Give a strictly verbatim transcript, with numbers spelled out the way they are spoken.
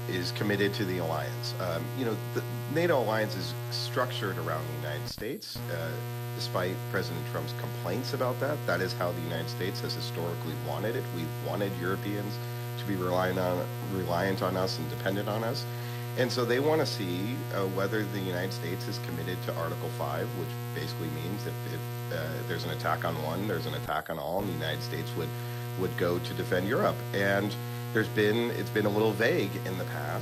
is committed to the alliance. Um, you know, the NATO alliance is structured around the United States. Uh, despite President Trump's complaints about that, that is how the United States has historically wanted it. We've wanted Europeans to be reliant on reliant on us and dependent on us. And so they want to see uh, whether the United States is committed to Article five, which basically means if, if uh, there's an attack on one, there's an attack on all, and the United States would would go to defend Europe. And there's been, it's been a little vague in the past.